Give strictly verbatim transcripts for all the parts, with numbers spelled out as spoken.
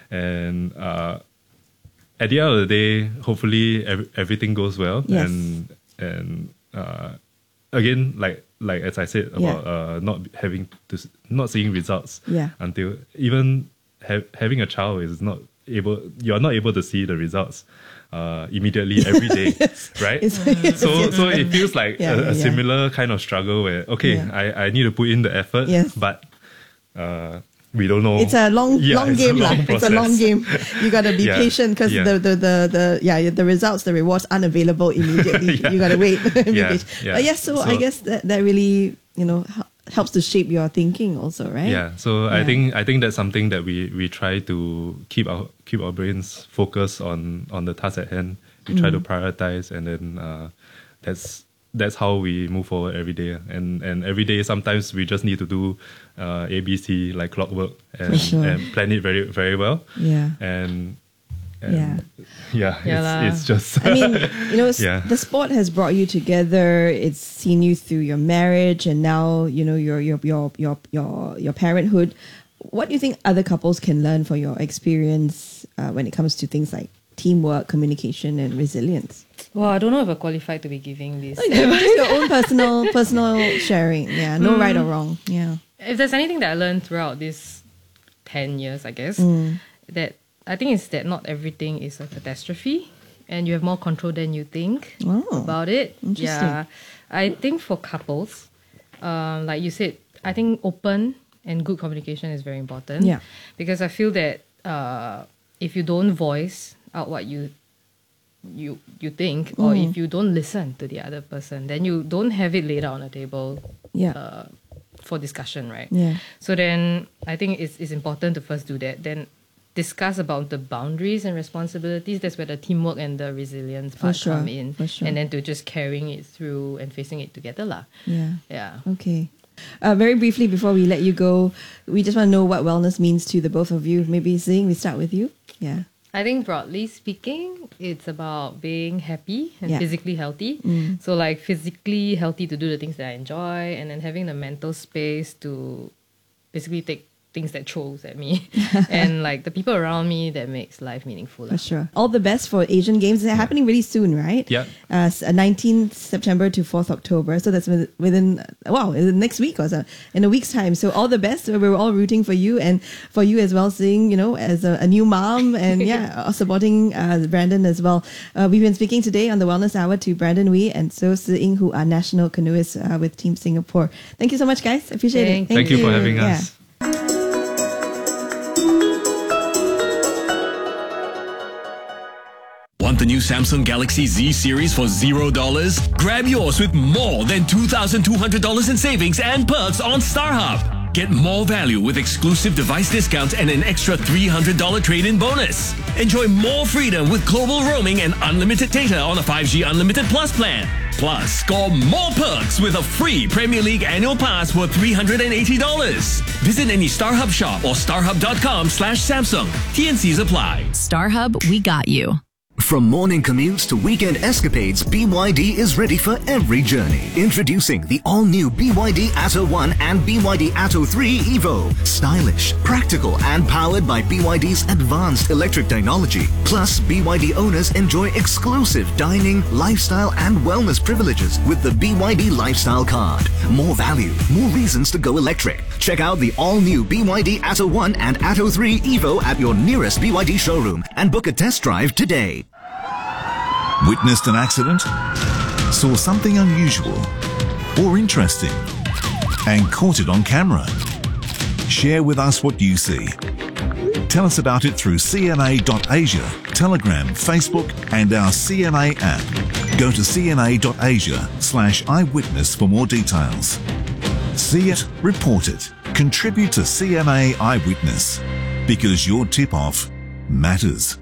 And uh, at the end of the day, hopefully ev- everything goes well. Yes. And and uh, again, like like as I said about Yeah. uh, not having to s- not seeing results Yeah. until even ha- having a child is not able. You are not able to see the results uh, immediately every day, Yes. right? It's- yes, so yes. so it feels like Yeah, a, yeah, a yeah. similar kind of struggle where okay, Yeah. I, I need to put in the effort, Yes. but uh, we don't know. It's a long, Yeah, long it's a game, lah. long It's a long process. game. You gotta be Yeah, patient because yeah. the, the, the, the, yeah, the results, the rewards aren't available immediately. Yeah. You gotta wait. Be Yeah, patient. yeah. But yes, so, I So- guess that, that really, you know, hel- helps to shape your thinking also, right? Yeah, so I Yeah. think I think that's something that we, we try to keep our keep our brains focused on on the task at hand. We try to prioritize, and then uh, that's that's how we move forward every day. And and every day, sometimes we just need to do uh, A B C like clockwork and, sure. and plan it very very well. Yeah. And, and Yeah. yeah, Yeah lah. it's, it's just I mean, you know, s- Yeah. the sport has brought you together. It's seen you through your marriage, and now you know your your your your your your parenthood. What do you think other couples can learn from your experience uh, when it comes to things like teamwork, communication, and resilience? Well, I don't know if I qualified to be giving this. Just your own personal personal sharing. Yeah, no right or wrong. Yeah. If there's anything that I learned throughout these ten years, I guess, Mm. that I think is that not everything is a catastrophe and you have more control than you think Oh, about it. interesting. Yeah. I think for couples, um, like you said, I think open and good communication is very important. Yeah. Because I feel that uh, if you don't voice out what you you you think, or Mm. if you don't listen to the other person, then you don't have it laid out on the table Yeah. uh, for discussion, right? Yeah. So then I think it's, it's important to first do that. Then discuss about the boundaries and responsibilities. That's where the teamwork and the resilience For part sure, come in. for sure. And then to just carrying it through and facing it together. lah. Yeah. Yeah. Okay. Uh, very briefly before we let you go, we just want to know what wellness means to the both of you. Maybe Zing, we start with you. Yeah. I think broadly speaking, it's about being happy and Yeah. physically healthy. Mm. So like physically healthy to do the things that I enjoy, and then having the mental space to basically take things that throws at me and like the people around me that makes life meaningful. lah. For sure. All the best for Asian Games. They're happening really soon, right? Yeah. Uh, s- uh, nineteenth September to fourth October. So that's with- within, uh, wow, in the next week or so, in a week's time. So all the best. We're all rooting for you and for you as well, seeing, you know, as a, a new mom and yeah, uh, supporting uh, Brandon as well. Uh, we've been speaking today on the Wellness Hour to Brandon Wee and So Si Ying, who are national canoeists uh, with Team Singapore. Thank you so much, guys. Appreciate Thank it. Thank you for having Yeah. us. Want the new Samsung Galaxy Z series for zero dollars? Grab yours with more than two thousand two hundred dollars in savings and perks on StarHub. Get more value with exclusive device discounts and an extra three hundred dollars trade-in bonus. Enjoy more freedom with global roaming and unlimited data on a five G Unlimited Plus plan. Plus, score more perks with a free Premier League annual pass worth three hundred eighty dollars. Visit any StarHub shop or starhub.com slash Samsung. T N Cs apply. StarHub, we got you. From morning commutes to weekend escapades, B Y D is ready for every journey. Introducing the all-new B Y D Atto one and B Y D Atto three Evo. Stylish, practical and powered by B Y D's advanced electric technology. Plus, B Y D owners enjoy exclusive dining, lifestyle and wellness privileges with the B Y D Lifestyle Card. More value, more reasons to go electric. Check out the all-new B Y D Atto one and Atto three Evo at your nearest B Y D showroom and book a test drive today. Witnessed an accident? Saw something unusual or interesting and caught it on camera? Share with us what you see. Tell us about it through C N A dot asia, Telegram, Facebook and our C N A app. Go to C N A dot asia slash eyewitness for more details. See it, report it. Contribute to C N A Eyewitness because your tip-off matters.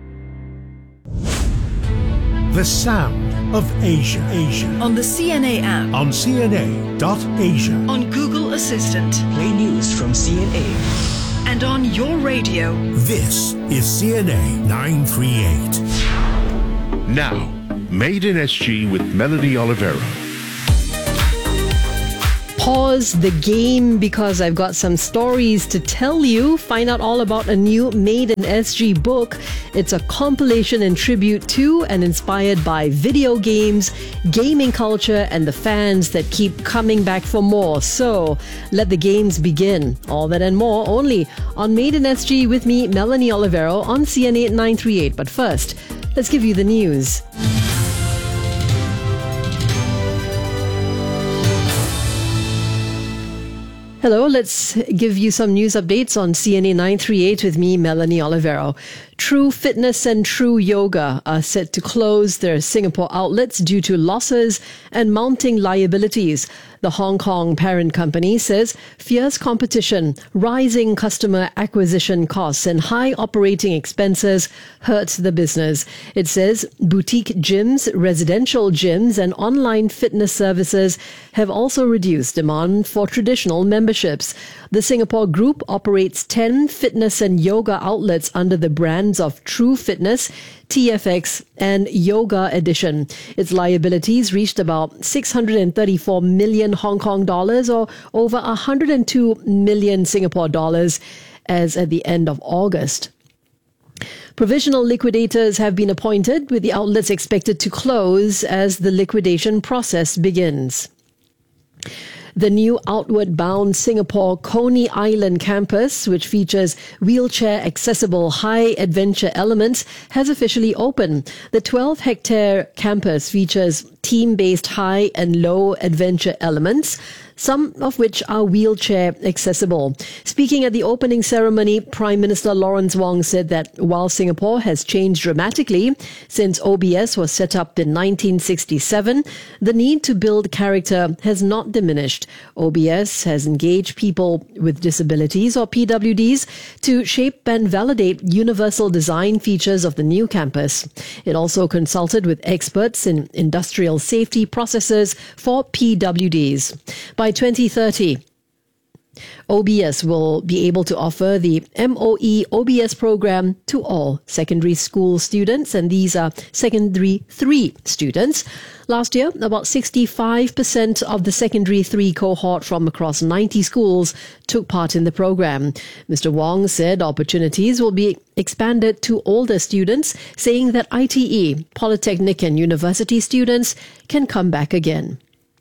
The sound of Asia. Asia. On the C N A app. On C N A dot asia. On Google Assistant. Play news from C N A. And on your radio. This is C N A nine thirty-eight. Now, Made in S G with Melanie Oliveira. pause the game because I've got some stories to tell you. Find out all about a new Made in S G book. It's a compilation and tribute to and inspired by video games, gaming culture, and the fans that keep coming back for more. So let the games begin. All that and more only on Made in S G with me, Melanie Olivero, on C N A nine three eight. But first, let's give you the news. Hello, let's give you some news updates on C N A nine three eight with me, Melanie Olivero. True Fitness and True Yoga are set to close their Singapore outlets due to losses and mounting liabilities. The Hong Kong parent company says fierce competition, rising customer acquisition costs, and high operating expenses hurt the business. It says boutique gyms, residential gyms, and online fitness services have also reduced demand for traditional memberships. The Singapore group operates ten fitness and yoga outlets under the brands of True Fitness, T F X, and Yoga Edition. Its liabilities reached about six hundred thirty-four million Hong Kong dollars, or over one hundred two million Singapore dollars, as at the end of August. Provisional liquidators have been appointed, with the outlets expected to close as the liquidation process begins. The new outward-bound Singapore Coney Island campus, which features wheelchair-accessible high-adventure elements, has officially opened. The twelve-hectare campus features team-based high and low adventure elements, some of which are wheelchair accessible. Speaking at the opening ceremony, Prime Minister Lawrence Wong said that while Singapore has changed dramatically since O B S was set up in nineteen sixty-seven, the need to build character has not diminished. O B S has engaged people with disabilities, or P W Ds, to shape and validate universal design features of the new campus. It also consulted with experts in industrial safety processes for P W Ds. By twenty thirty, O B S will be able to offer the M O E O B S program to all secondary school students, and these are secondary three students. Last year, about sixty-five percent of the secondary three cohort from across ninety schools took part in the program. Mister Wong said opportunities will be expanded to older students, saying that I T E, Polytechnic and university students can come back again.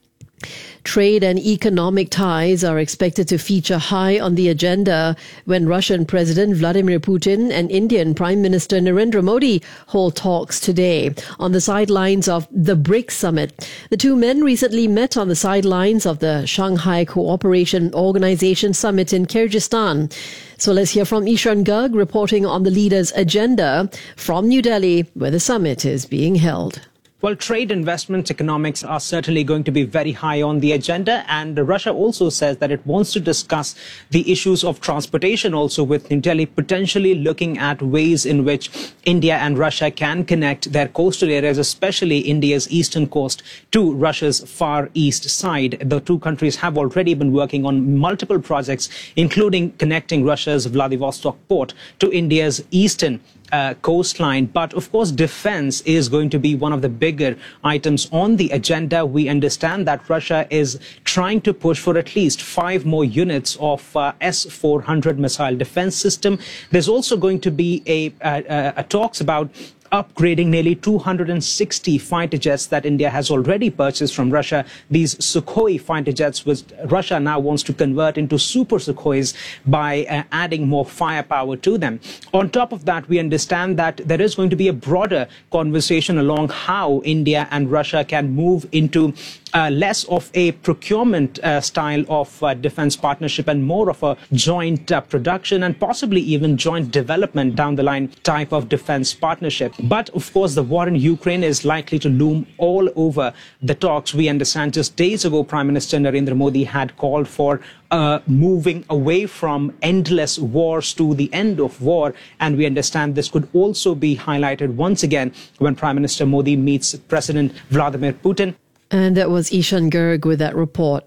Trade and economic ties are expected to feature high on the agenda when Russian President Vladimir Putin and Indian Prime Minister Narendra Modi hold talks today on the sidelines of the BRICS summit. The two men recently met on the sidelines of the Shanghai Cooperation Organization summit in Kyrgyzstan. So let's hear from Ishan Garg reporting on the leaders' agenda from New Delhi, where the summit is being held. Well, trade, investment, economics are certainly going to be very high on the agenda. And Russia also says that it wants to discuss the issues of transportation also with New Delhi, potentially looking at ways in which India and Russia can connect their coastal areas, especially India's eastern coast, to Russia's far east side. The two countries have already been working on multiple projects, including connecting Russia's Vladivostok port to India's eastern Uh, coastline. But of course, defense is going to be one of the bigger items on the agenda. We understand that Russia is trying to push for at least five more units of uh, S four hundred missile defense system. There's also going to be a, a, a talks about upgrading nearly two hundred sixty fighter jets that India has already purchased from Russia. These Sukhoi fighter jets, which Russia now wants to convert into Super Sukhois by uh, adding more firepower to them. On top of that, we understand that there is going to be a broader conversation along how India and Russia can move into Uh, less of a procurement uh, style of uh, defense partnership and more of a joint uh, production and possibly even joint development down the line type of defense partnership. But of course, the war in Ukraine is likely to loom all over the talks. We understand just days ago, Prime Minister Narendra Modi had called for uh, moving away from endless wars to the end of war. And we understand this could also be highlighted once again when Prime Minister Modi meets President Vladimir Putin. And that was Ishan Garg with that report.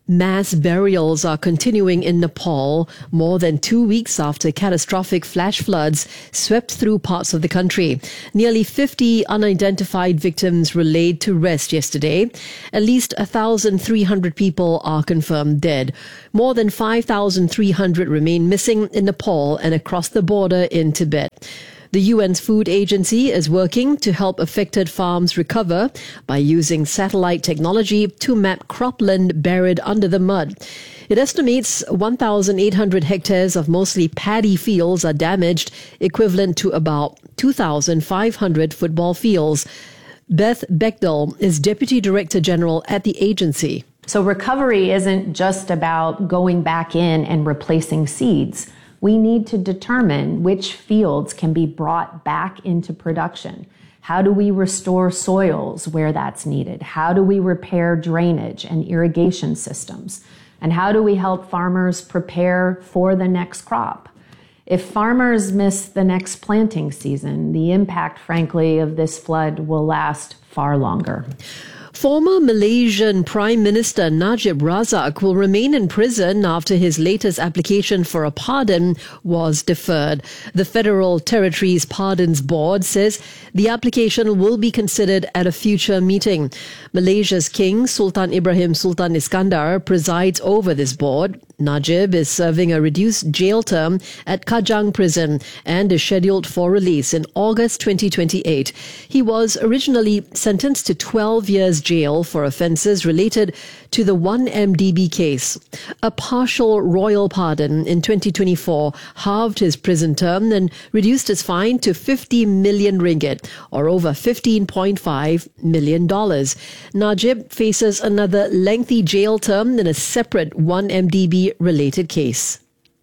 Mass burials are continuing in Nepal more than two weeks after catastrophic flash floods swept through parts of the country. Nearly fifty unidentified victims were laid to rest yesterday. At least one thousand three hundred people are confirmed dead. More than five thousand three hundred remain missing in Nepal and across the border in Tibet. The U N's Food Agency is working to help affected farms recover by using satellite technology to map cropland buried under the mud. It estimates one thousand eight hundred hectares of mostly paddy fields are damaged, equivalent to about two thousand five hundred football fields. Beth Bechdel is Deputy Director General at the agency. So recovery isn't just about going back in and replacing seeds. We need to determine which fields can be brought back into production. How do we restore soils where that's needed? How do we repair drainage and irrigation systems? And how do we help farmers prepare for the next crop? If farmers miss the next planting season, the impact, frankly, of this flood will last far longer. Former Malaysian Prime Minister Najib Razak will remain in prison after his latest application for a pardon was deferred. The Federal Territories Pardons Board says the application will be considered at a future meeting. Malaysia's King Sultan Ibrahim Sultan Iskandar presides over this board. Najib is serving a reduced jail term at Kajang Prison and is scheduled for release in August twenty twenty-eight. He was originally sentenced to twelve years jail for offences related to the one M D B case. A partial royal pardon in twenty twenty-four halved his prison term and reduced his fine to fifty million ringgit, or over fifteen point five million dollars. Najib faces another lengthy jail term in a separate one M D B related case.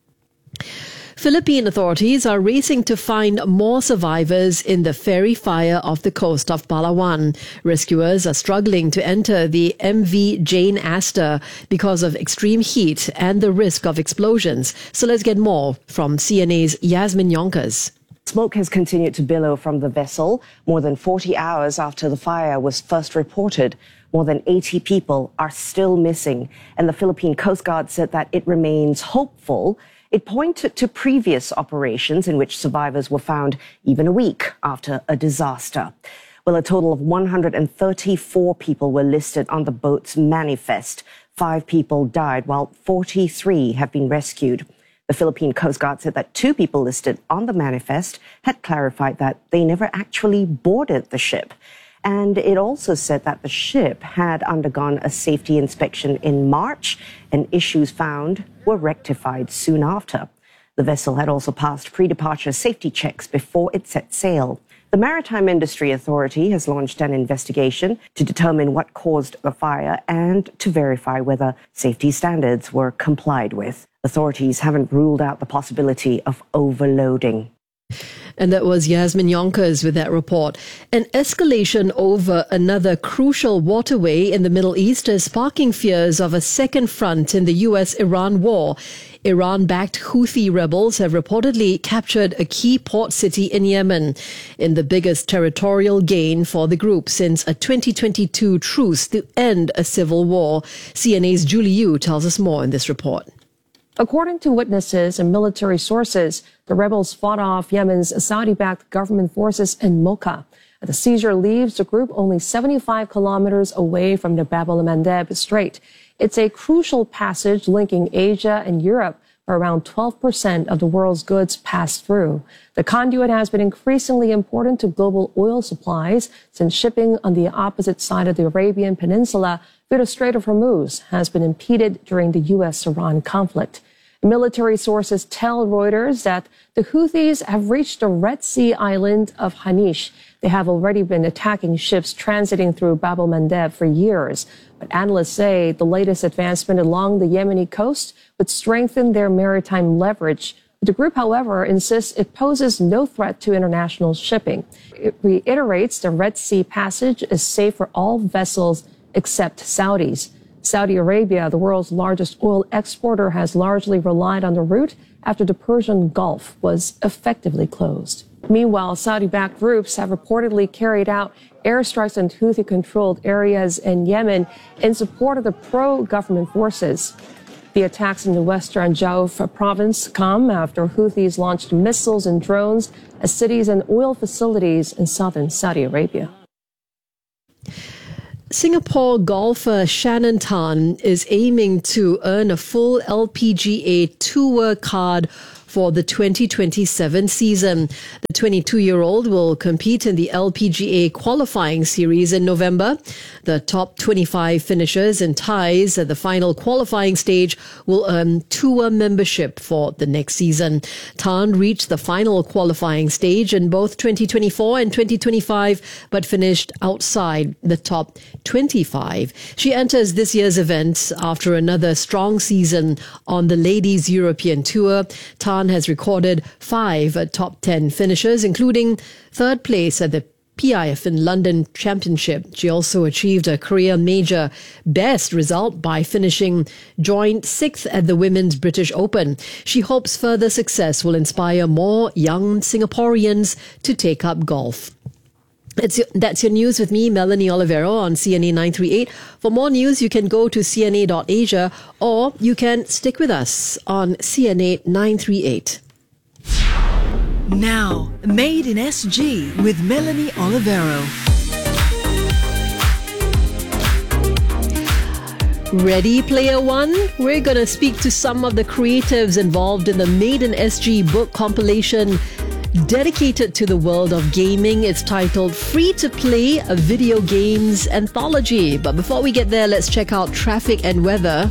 Philippine authorities are racing to find more survivors in the ferry fire off the coast of Palawan. Rescuers are struggling to enter the M V Jane Astor because of extreme heat and the risk of explosions. So let's get more from C N A's Yasmin Yonkers. Smoke has continued to billow from the vessel more than forty hours after the fire was first reported. More than eighty people are still missing, and the Philippine Coast Guard said that it remains hopeful. It pointed to previous operations in which survivors were found even a week after a disaster. Well, a total of one hundred thirty-four people were listed on the boat's manifest. Five people died, while forty-three have been rescued. The Philippine Coast Guard said that two people listed on the manifest had clarified that they never actually boarded the ship. And it also said that the ship had undergone a safety inspection in March, and issues found were rectified soon after. The vessel had also passed pre-departure safety checks before it set sail. The Maritime Industry Authority has launched an investigation to determine what caused the fire and to verify whether safety standards were complied with. Authorities haven't ruled out the possibility of overloading. And that was Yasmin Yonkers with that report. An escalation over another crucial waterway in the Middle East is sparking fears of a second front in the U S Iran war. Iran-backed Houthi rebels have reportedly captured a key port city in Yemen, in the biggest territorial gain for the group since a twenty twenty-two truce to end a civil war. C N A's Julie Yu tells us more in this report. According to witnesses and military sources, the rebels fought off Yemen's Saudi-backed government forces in Mocha. The seizure leaves the group only seventy-five kilometers away from the Bab el-Mandeb Strait. It's a crucial passage linking Asia and Europe, where around twelve percent of the world's goods pass through. The conduit has been increasingly important to global oil supplies since shipping on the opposite side of the Arabian Peninsula through the Strait of Hormuz has been impeded during the U S Iran conflict. Military sources tell Reuters that the Houthis have reached the Red Sea island of Hanish. They have already been attacking ships transiting through Bab el-Mandeb for years. But analysts say the latest advancement along the Yemeni coast would strengthen their maritime leverage. The group, however, insists it poses no threat to international shipping. It reiterates the Red Sea passage is safe for all vessels except Saudis. Saudi Arabia, the world's largest oil exporter, has largely relied on the route after the Persian Gulf was effectively closed. Meanwhile, Saudi-backed groups have reportedly carried out airstrikes on Houthi-controlled areas in Yemen in support of the pro-government forces. The attacks in the western Jauf province come after Houthis launched missiles and drones at cities and oil facilities in southern Saudi Arabia. Singapore golfer Shannon Tan is aiming to earn a full L P G A Tour card for the twenty twenty-seven season. The twenty-two-year-old will compete in the L P G A qualifying series in November. The top twenty-five finishers and ties at the final qualifying stage will earn tour membership for the next season. Tan reached the final qualifying stage in both twenty twenty-four and twenty twenty-five, but finished outside the top twenty-five. She enters this year's event after another strong season on the Ladies European Tour. Tan has recorded five top ten finishes, including third place at the P I F in London Championship. She also achieved a career major best result by finishing joint sixth at the Women's British Open. She hopes further success will inspire more young Singaporeans to take up golf. That's your, that's your news with me, Melanie Olivero, on C N A nine three eight. For more news, you can go to C N A dot asia or you can stick with us on C N A nine three eight. Now, Made in S G with Melanie Olivero. Ready, Player One? We're going to speak to some of the creatives involved in the Made in S G book compilation dedicated to the world of gaming. It's titled Free to Play, a Video Games Anthology. But before we get there, let's check out traffic and weather.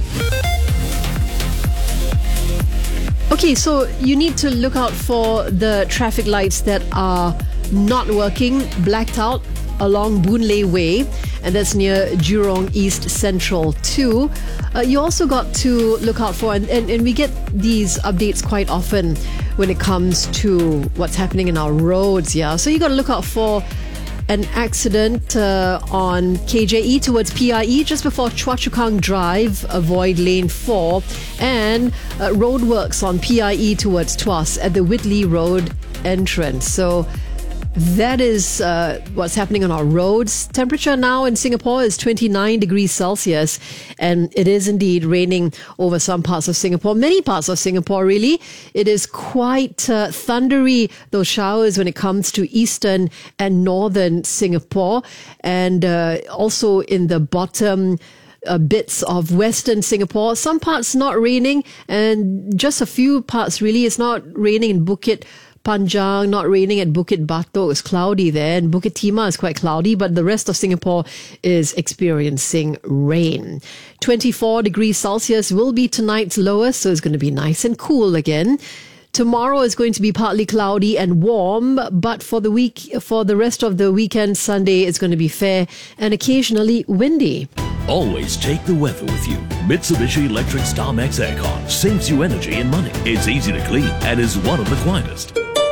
Okay, so you need to look out for the traffic lights that are not working, blacked out along Boon Lay Way, and that's near Jurong East Central too. Uh, you also got to look out for, and, and, and we get these updates quite often when it comes to what's happening in our roads, yeah. So you got to look out for an accident uh, on K J E towards P I E just before Choa Chu Kang Drive, avoid lane four, and uh, roadworks on P I E towards Tuas at the Whitley Road entrance. So that is uh, what's happening on our roads. Temperature now in Singapore is twenty-nine degrees Celsius, and it is indeed raining over some parts of Singapore, many parts of Singapore really. It is quite uh, thundery, those showers, when it comes to eastern and northern Singapore, and uh, also in the bottom Uh, bits of western Singapore. Some parts not raining, and just a few parts really. It's not raining in Bukit Panjang, not raining at Bukit Batok. It's cloudy there, and Bukit Timah is quite cloudy, but the rest of Singapore is experiencing rain. twenty-four degrees Celsius will be tonight's lowest, so it's going to be nice and cool again. Tomorrow is going to be partly cloudy and warm, but for the week, for the rest of the weekend, Sunday is going to be fair and occasionally windy. Always take the weather with you. Mitsubishi Electric StarMax Aircon saves you energy and money. It's easy to clean and is one of the quietest.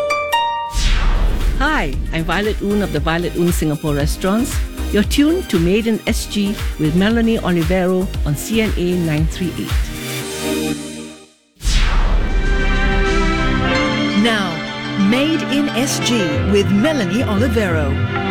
Hi, I'm Violet Oon of the Violet Oon Singapore Restaurants. You're tuned to Made in S G with Melanie Olivero on C N A nine three eight. Now, Made in S G with Melanie Olivero.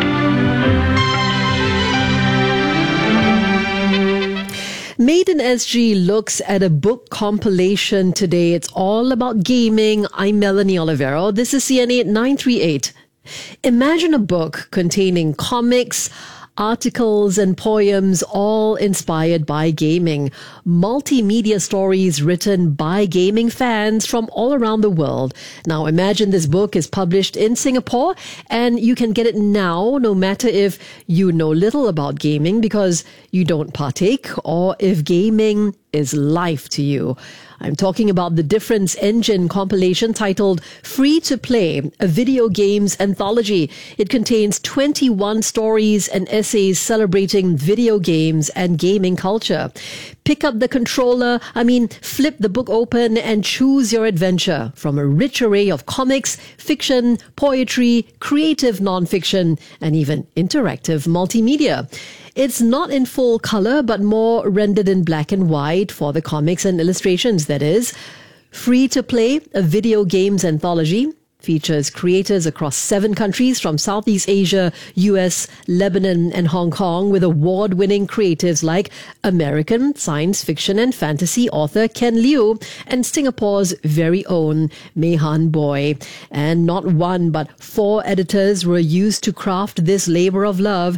Made in S G looks at a book compilation today. It's all about gaming. I'm Melanie Olivero. This is C N A nine three eight. Imagine a book containing comics, articles and poems, all inspired by gaming. Multimedia stories written by gaming fans from all around the world. Now imagine this book is published in Singapore, and you can get it now no matter if you know little about gaming because you don't partake, or if gaming is life to you. I'm talking about the Difference Engine compilation titled Free to Play, a Video Games Anthology. It contains twenty-one stories and essays celebrating video games and gaming culture. Pick up the controller, I mean, flip the book open and choose your adventure from a rich array of comics, fiction, poetry, creative non-fiction, and even interactive multimedia. It's not in full color, but more rendered in black and white for the comics and illustrations, that is. Free to Play, a Video Games Anthology. features creators across seven countries from Southeast Asia, U S, Lebanon, and Hong Kong, with award-winning creatives like American science fiction and fantasy author Ken Liu and Singapore's very own Mei Han Boy. And not one but four editors were used to craft this labor of love.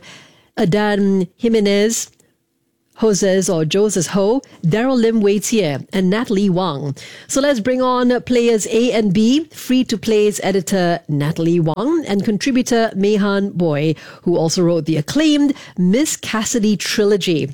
Adan Jimenez, Joses or Joses Ho, Daryl Lim Wei Tie, and Natalie Wang. So let's bring on players A and B, Free-to-Play's editor Natalie Wang and contributor Mei Han Boy, who also wrote the acclaimed Miss Cassidy trilogy.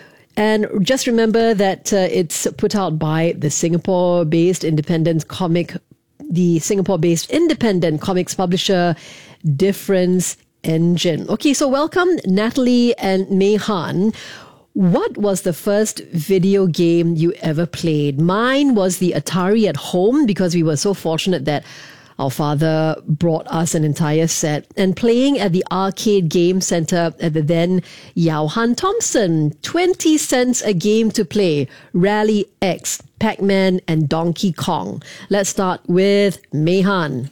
And just remember that uh, it's put out by the Singapore-based independent comic, the Singapore-based independent comics publisher, Difference Engine. Okay, so welcome Natalie and Mei Han. What was the first video game you ever played? Mine was the Atari at home because we were so fortunate that our father brought us an entire set, and playing at the arcade game center at the then Yao Han Thompson. twenty cents a game to play. Rally X, Pac-Man, and Donkey Kong. Let's start with Mei Han.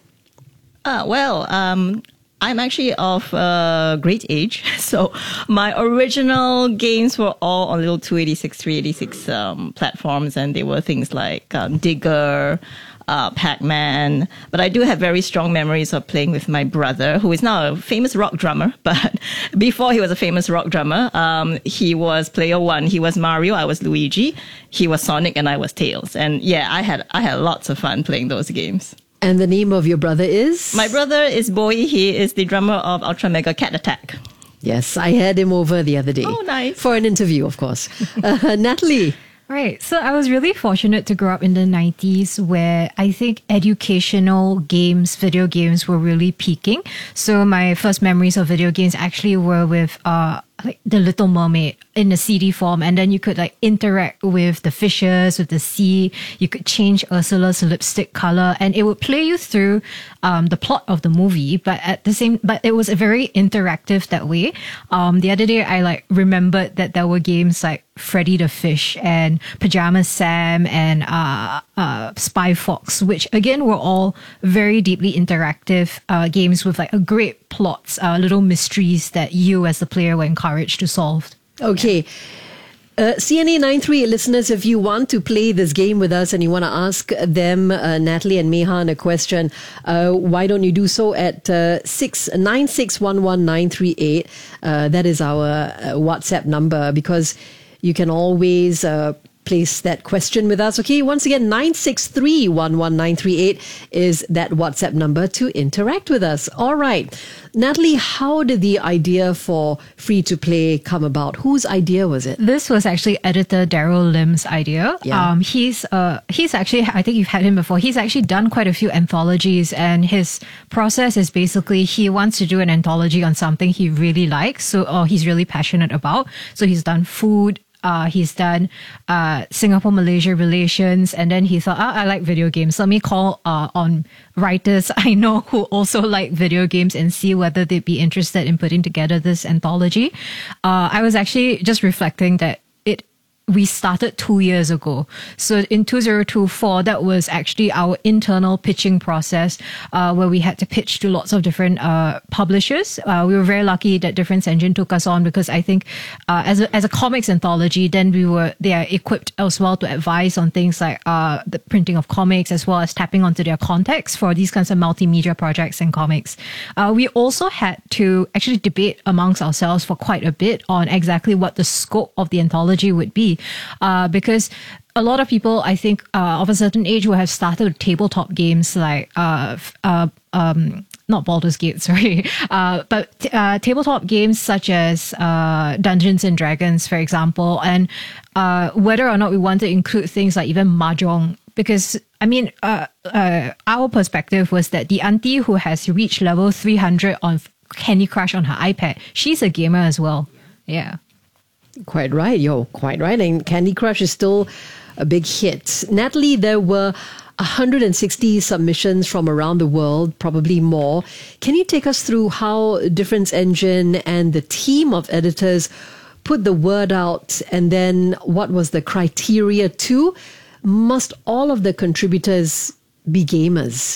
Uh, well, um... I'm actually of uh, great age, so my original games were all on little two eighty-six, three eighty-six um, platforms, and they were things like um, Digger, uh, Pac-Man. But I do have very strong memories of playing with my brother, who is now a famous rock drummer. But before he was a famous rock drummer, um, he was player one. He was Mario, I was Luigi. He was Sonic, and I was Tails. And yeah, I had I had lots of fun playing those games. And the name of your brother is? My brother is Boy. He is the drummer of Ultra Mega Cat Attack. Yes, I had him over the other day. Oh, nice. For an interview, of course. Uh, Natalie. Right. So I was really fortunate to grow up in the nineties where I think educational games, video games were really peaking. So my first memories of video games actually were with uh, like The Little Mermaid in a C D form. And then you could like interact with the fishes, with the sea. You could change Ursula's lipstick color and it would play you through um, the plot of the movie. But at the same, but it was a very interactive that way. Um, the other day I like remembered that there were games like Freddy the Fish and Pajama Sam and uh, uh, Spy Fox, which again were all very deeply interactive uh, games with like a great plots, uh, little mysteries that you as the player were encouraged to solve. Okay. Uh, C N A nine three eight listeners, if you want to play this game with us and you want to ask them, uh, Natalie and Mei Han, a question, uh, why don't you do so at uh, six nine six one one nine three eight? Uh, that is our uh, WhatsApp number, because you can always uh, place that question with us. Okay, once again, nine six three one one nine three eight is that WhatsApp number to interact with us. All right. Natalie, how did the idea for Free to Play come about? Whose idea was it? This was actually editor Daryl Lim's idea. Yeah. Um, he's uh, he's actually, I think you've had him before, he's actually done quite a few anthologies, and his process is basically he wants to do an anthology on something he really likes, so or he's really passionate about. So he's done food, Uh, he's done uh, Singapore-Malaysia relations, and then he thought, oh, I like video games. Let me call uh, on writers I know who also like video games and see whether they'd be interested in putting together this anthology. Uh, I was actually just reflecting that it we started two years ago. So in two thousand twenty-four, that was actually our internal pitching process, uh, where we had to pitch to lots of different uh, publishers. Uh, we were very lucky that Difference Engine took us on, because I think uh, as a, as a comics anthology, then we were they are equipped as well to advise on things like uh, the printing of comics, as well as tapping onto their contacts for these kinds of multimedia projects and comics. Uh, we also had to actually debate amongst ourselves for quite a bit on exactly what the scope of the anthology would be. Uh, because a lot of people, I think, uh, of a certain age will have started tabletop games like, uh, uh, um, not Baldur's Gate, sorry, uh, but uh, tabletop games such as uh, Dungeons and Dragons, for example, and uh, whether or not we want to include things like even Mahjong. Because, I mean, uh, uh, our perspective was that the auntie who has reached level three hundred on Candy Crush on her iPad, she's a gamer as well. Yeah. Quite right. You're quite right. And Candy Crush is still a big hit. Natalie, there were one hundred sixty submissions from around the world, probably more. Can you take us through how Difference Engine and the team of editors put the word out, and then what was the criteria too? Must all of the contributors be gamers?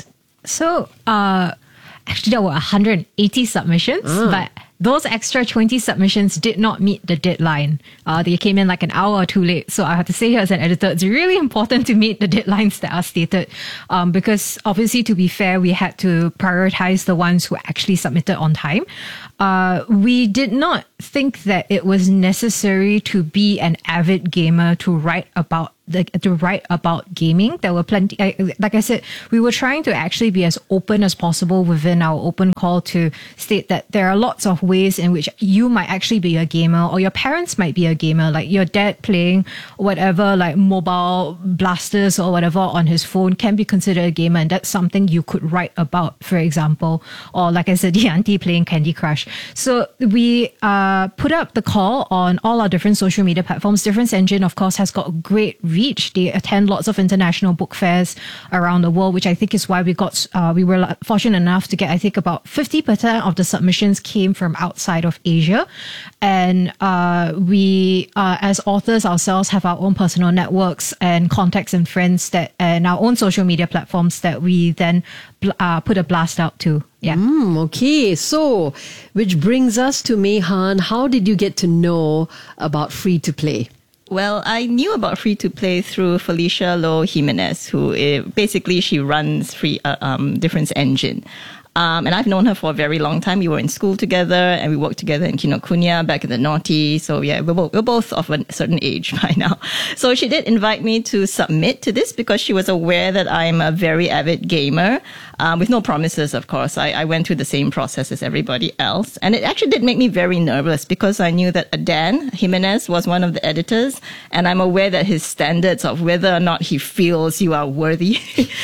So, uh, actually, there were one hundred eighty submissions, Ah. but those extra twenty submissions did not meet the deadline. Uh, they came in like an hour or two late. So I have to say here as an editor, it's really important to meet the deadlines that are stated. Um, because obviously, to be fair, we had to prioritize the ones who actually submitted on time. Uh, we did not think that it was necessary to be an avid gamer to write about the, to write about gaming. There were plenty, like I said, we were trying to actually be as open as possible within our open call to state that there are lots of ways in which you might actually be a gamer, or your parents might be a gamer, like your dad playing whatever, like mobile blasters or whatever on his phone can be considered a gamer, and that's something you could write about, for example. Or like I said, the auntie playing Candy Crush. So we uh, put up the call on all our different social media platforms. Difference Engine, of course, has got great reach. They attend lots of international book fairs around the world, which I think is why we got uh, we were fortunate enough to get, I think, about fifty percent of the submissions came from outside of Asia. And uh, we, uh, as authors ourselves, have our own personal networks and contacts and friends that, and our own social media platforms that we then uh, put a blast out to. Yeah. Mm, okay. So, which brings us to Mehan. How did you get to know about free to play? Well, I knew about free to play through Felicia Loh Jimenez, who uh, basically she runs free uh, um, Difference Engine. Um, and I've known her for a very long time. We were in school together and we worked together in Kinokuniya back in the noughties. So yeah, we're both, we're both of a certain age by now. So she did invite me to submit to this because she was aware that I'm a very avid gamer, um, with no promises, of course. I, I went through the same process as everybody else. And it actually did make me very nervous because I knew that Dan Jimenez was one of the editors, and I'm aware that his standards of whether or not he feels you are worthy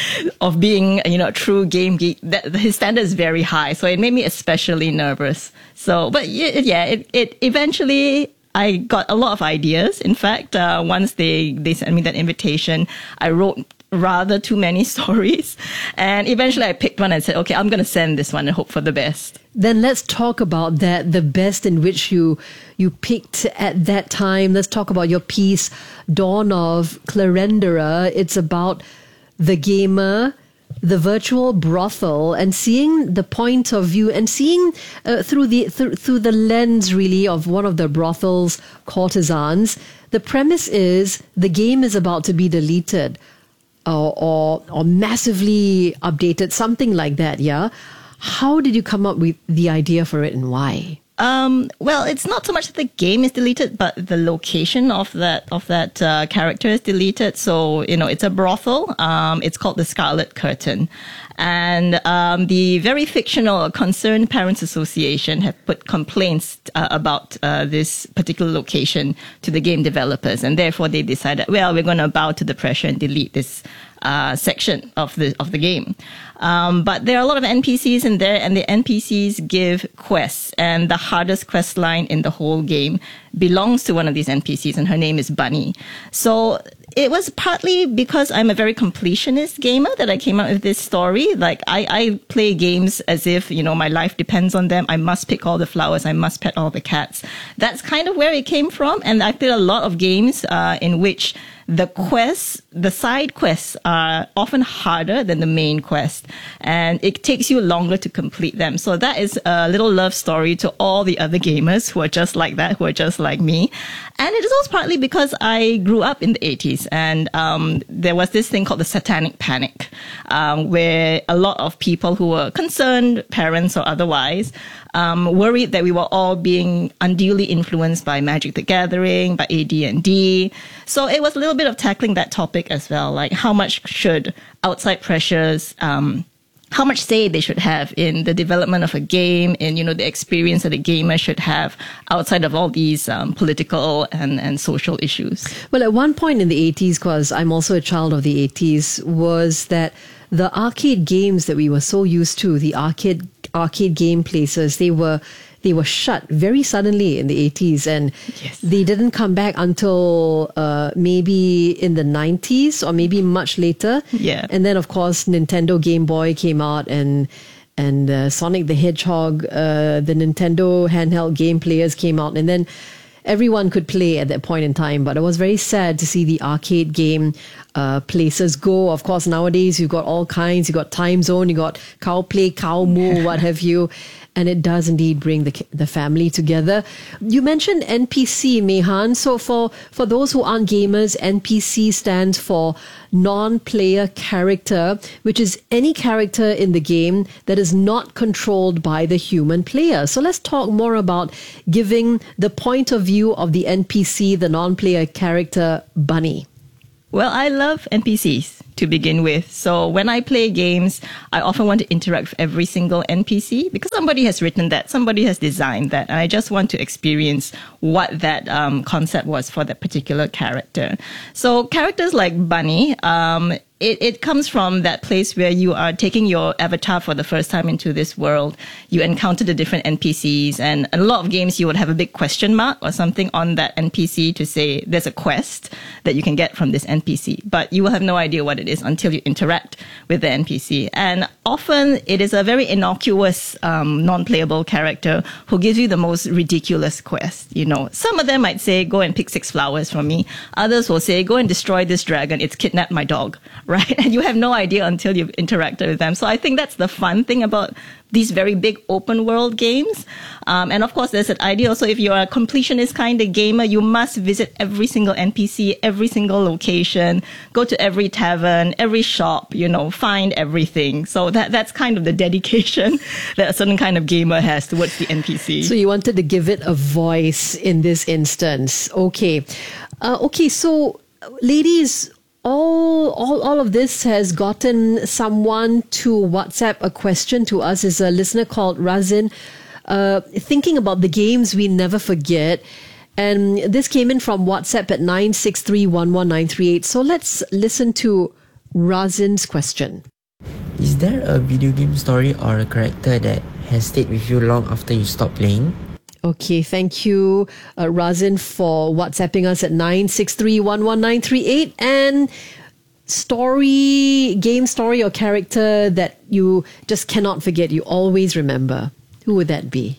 of being, you know, a true game geek, that his standards is very high, so it made me especially nervous. So, but yeah, it, it eventually, I got a lot of ideas. In fact, uh, once they, they sent me that invitation, I wrote rather too many stories. And eventually I picked one and said, okay, I'm going to send this one and hope for the best. Then let's talk about that, the best in which you you picked at that time. Let's talk about your piece, Dawn of Clarendera. It's about the gamer, the virtual brothel, and seeing the point of view and seeing uh, through the th- through the lens really of one of the brothel's courtesans. The premise is the game is about to be deleted or or, or massively updated, something like that. Yeah. How did you come up with the idea for it and why? Um, well, it's not so much that the game is deleted, but the location of that of that uh, character is deleted. So, you know, it's a brothel. Um, it's called the Scarlet Curtain. And um, the very fictional Concerned Parents Association have put complaints uh, about uh, this particular location to the game developers. And therefore, they decided, well, we're going to bow to the pressure and delete this uh, section of the of the game. Um, but there are a lot of N P Cs in there, and the N P Cs give quests. And the hardest quest line in the whole game belongs to one of these N P Cs, and her name is Bunny. So it was partly because I'm a very completionist gamer that I came up with this story. Like, I, I play games as if, you know, my life depends on them. I must pick all the flowers. I must pet all the cats. That's kind of where it came from. And I played a lot of games uh, in which the quests, the side quests are often harder than the main quest, and it takes you longer to complete them. So that is a little love story to all the other gamers who are just like that, who are just like me. And it is also partly because I grew up in the eighties, and um, there was this thing called the Satanic Panic, um, where a lot of people who were concerned, parents or otherwise, um, worried that we were all being unduly influenced by Magic the Gathering, by A D and D. So it was a little bit of tackling that topic as well, like how much should outside pressures, um, how much say they should have in the development of a game, and, you know, the experience that a gamer should have outside of all these um, political and, and social issues. Well, at one point in the eighties, because I'm also a child of the eighties, was that the arcade games that we were so used to, the arcade arcade game places, they were they were shut very suddenly in the eighties, and yes. they didn't come back until uh, maybe in the nineties or maybe much later. Yeah. And then, of course, Nintendo Game Boy came out, and and uh, Sonic the Hedgehog, uh, the Nintendo handheld game players came out, and then everyone could play at that point in time, but it was very sad to see the arcade game uh, places go. Of course, nowadays you've got all kinds. You've got Time Zone, you got Cow Play, Cow Moo, what have you. And it does indeed bring the the family together. You mentioned N P C, Mehan. So for, for those who aren't gamers, N P C stands for non-player character, which is any character in the game that is not controlled by the human player. So let's talk more about giving the point of view of the N P C, the non-player character, Bunny. Well, I love N P Cs to begin with. So when I play games, I often want to interact with every single N P C because somebody has written that, somebody has designed that, and I just want to experience what that um, concept was for that particular character. So characters like Bunny, um, It, it comes from that place where you are taking your avatar for the first time into this world. You encounter the different N P Cs, and in a lot of games you would have a big question mark or something on that N P C to say there's a quest that you can get from this N P C. But you will have no idea what it is until you interact with the N P C. And often it is a very innocuous, um, non-playable character who gives you the most ridiculous quest. You know, some of them might say, go and pick six flowers from me. Others will say, go and destroy this dragon. It's kidnapped my dog. Right? And you have no idea until you've interacted with them. So I think that's the fun thing about these very big open world games. Um, and of course, there's an idea also, if you're a completionist kind of gamer, you must visit every single N P C, every single location, go to every tavern, every shop, you know, find everything. So that that's kind of the dedication that a certain kind of gamer has towards the N P C. So you wanted to give it a voice in this instance. Okay. Uh, okay, so ladies, All, all, all of this has gotten someone to WhatsApp a question to us. Is a listener called Razin, uh, thinking about the games we never forget. And this came in from WhatsApp at nine six three one one nine three eight. So let's listen to Razin's question. Is there a video game story or a character that has stayed with you long after you stopped playing? Okay, thank you, uh, Razin, for WhatsApping us at nine six three one one nine three eight. And story, game story or character that you just cannot forget, you always remember. Who would that be?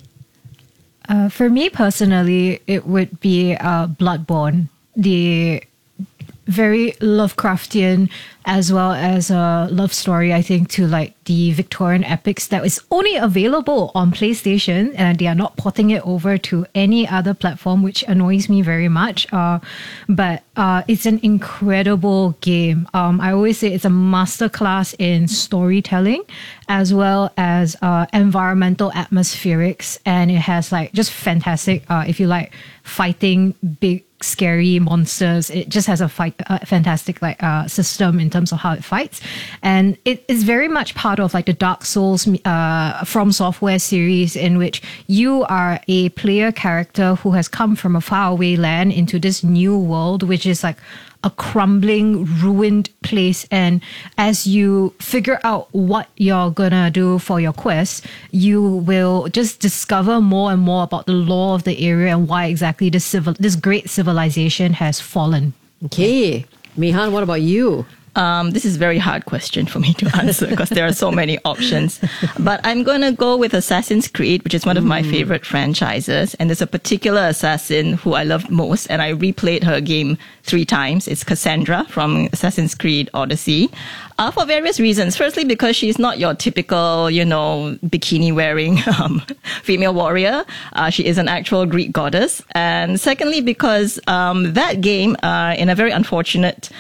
Uh, for me personally, it would be uh, Bloodborne, the very Lovecraftian as well as a love story, I think, to like the Victorian epics that is only available on PlayStation, and they are not porting it over to any other platform, which annoys me very much. Uh, but uh, it's an incredible game. Um, I always say it's a masterclass in storytelling as well as uh, environmental atmospherics, and it has like just fantastic, uh, if you like fighting big scary monsters, it just has a fight, uh, fantastic like uh, system in terms of how it fights, and it is very much part of like the Dark Souls uh, From Software series, in which you are a player character who has come from a faraway land into this new world, which is like a crumbling, ruined place. And as you figure out what you're gonna do for your quest, you will just discover more and more about the lore of the area and why exactly this civil, this great civilization has fallen. Okay, Mehan, what about you? Um, this is a very hard question for me to answer because there are so many options. But I'm going to go with Assassin's Creed, which is one of my favorite franchises. And there's a particular assassin who I love most, and I replayed her game three times. It's Cassandra from Assassin's Creed Odyssey. Uh, for various reasons. Firstly, because she's not your typical, you know, bikini-wearing um, female warrior. Uh, she is an actual Greek goddess. And secondly, because um, that game, uh, in a very unfortunate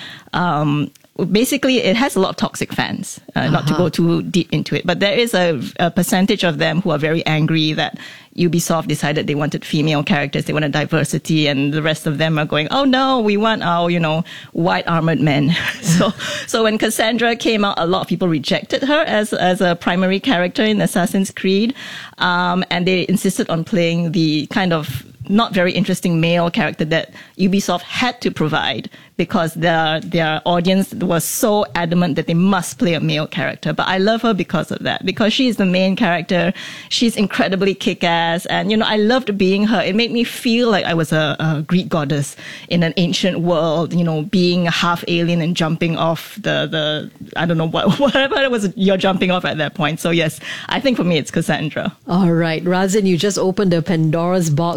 um basically, it has a lot of toxic fans, uh, uh-huh. not to go too deep into it. But there is a, a percentage of them who are very angry that Ubisoft decided they wanted female characters, they wanted diversity, and the rest of them are going, oh no, we want our, you know, white armored men. so so when Cassandra came out, a lot of people rejected her as, as a primary character in Assassin's Creed. Um, and they insisted on playing the kind of not very interesting male character that Ubisoft had to provide because their their audience was so adamant that they must play a male character. But I love her because of that, because she is the main character. She's incredibly kick-ass, and you know, I loved being her. It made me feel like I was a, a Greek goddess in an ancient world, you know, being half alien and jumping off the the I don't know what whatever it was you're jumping off at that point. So yes, I think for me it's Cassandra. All right, Razin, you just opened a Pandora's box, but thank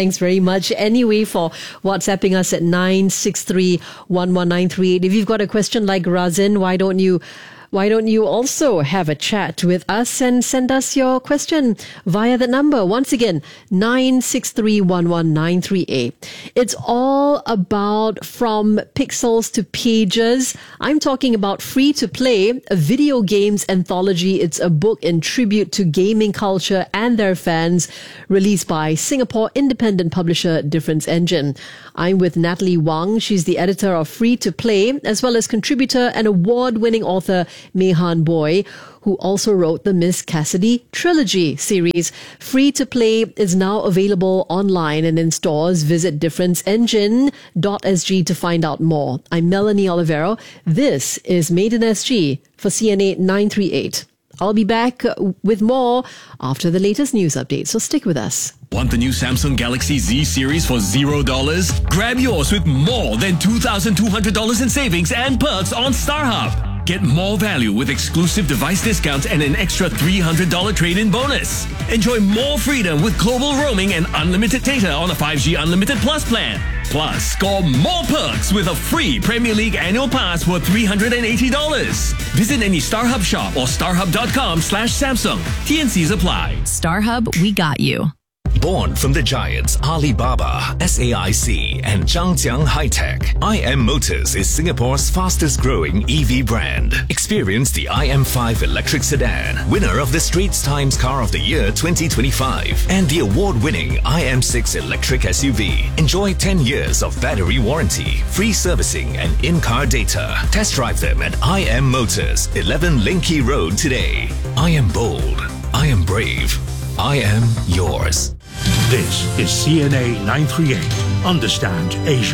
Thanks very much. Anyway, for WhatsApping us at nine six three one one nine three eight. If you've got a question like Razin, why don't you Why don't you also have a chat with us and send us your question via the number? Once again, nine six three one one nine three eight. It's all about From Pixels to Pages. I'm talking about Free to Play, a video games anthology. It's a book in tribute to gaming culture and their fans, released by Singapore independent publisher Difference Engine. I'm with Natalie Wang. She's the editor of Free to Play, as well as contributor and award-winning author Mehan Boy, who also wrote the Miss Cassidy Trilogy series. Free to Play is now available online and in stores. Visit difference engine dot s g to find out more. I'm Melanie Olivero. This is Made in S G for C N A nine three eight. I'll be back with more after the latest news update, so stick with us. Want the new Samsung Galaxy Z series for zero dollars? Grab yours with more than two thousand two hundred dollars in savings and perks on StarHub. Get more value with exclusive device discounts and an extra three hundred dollars trade-in bonus. Enjoy more freedom with global roaming and unlimited data on a five G Unlimited Plus plan. Plus, score more perks with a free Premier League annual pass worth three hundred eighty dollars. Visit any StarHub shop or starhub dot com slash Samsung. T and Cs apply. StarHub, we got you. Born from the giants Alibaba, S A I C and Zhangjiang High-Tech, I M Motors is Singapore's fastest growing E V brand. Experience the I M five electric sedan, winner of the Straits Times Car of the Year twenty twenty-five, and the award-winning I M six electric S U V. Enjoy ten years of battery warranty, free servicing and in-car data. Test drive them at I M Motors, eleven Linky Road today. I am bold. I am brave. I am yours. This is C N A nine three eight. Understand Asia.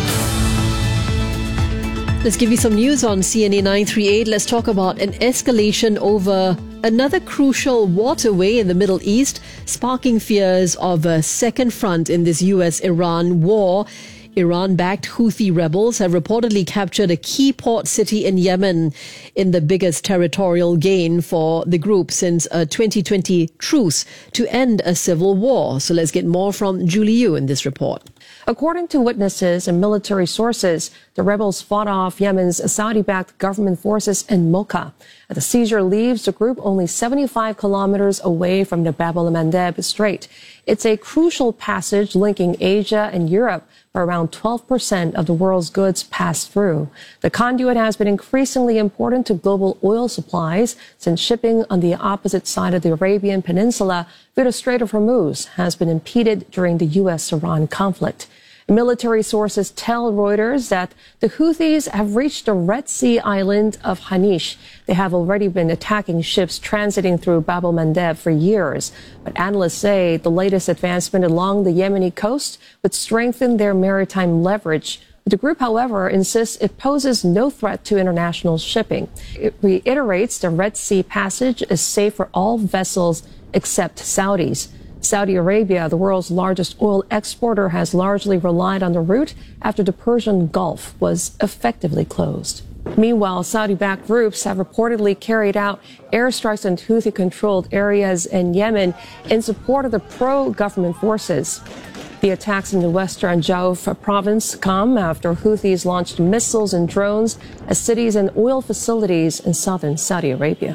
Let's give you some news on C N A nine three eight. Let's talk about an escalation over another crucial waterway in the Middle East, sparking fears of a second front in this U S Iran war. Iran-backed Houthi rebels have reportedly captured a key port city in Yemen in the biggest territorial gain for the group since a twenty twenty truce to end a civil war. So let's get more from Julie Yu in this report. According to witnesses and military sources, the rebels fought off Yemen's Saudi-backed government forces in Mocha. The seizure leaves the group only seventy-five kilometers away from the Bab el-Mandeb Strait. It's a crucial passage linking Asia and Europe, where around twelve percent of the world's goods pass through. The conduit has been increasingly important to global oil supplies since shipping on the opposite side of the Arabian Peninsula through the Strait of Hormuz has been impeded during the U S Iran conflict. Military sources tell Reuters that the Houthis have reached the Red Sea island of Hanish. They have already been attacking ships transiting through Bab el-Mandeb for years. But analysts say the latest advancement along the Yemeni coast would strengthen their maritime leverage. The group, however, insists it poses no threat to international shipping. It reiterates the Red Sea passage is safe for all vessels except Saudis. Saudi Arabia, the world's largest oil exporter, has largely relied on the route after the Persian Gulf was effectively closed. Meanwhile, Saudi-backed groups have reportedly carried out airstrikes on Houthi-controlled areas in Yemen in support of the pro-government forces. The attacks in the western Jauf province come after Houthis launched missiles and drones at cities and oil facilities in southern Saudi Arabia.